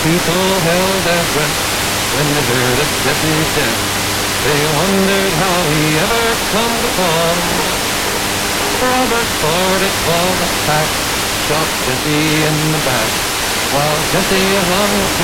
people held their breath when they heard of Jesse's death. They wondered how he ever come to fall. Robert Ford, it was a fact, shot Jesse in the back while Jesse hung